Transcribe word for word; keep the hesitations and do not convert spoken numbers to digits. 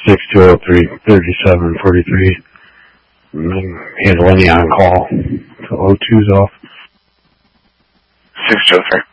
six two zero three, thirty-seven forty-three. Handle any on call. So O two's off. six two zero three.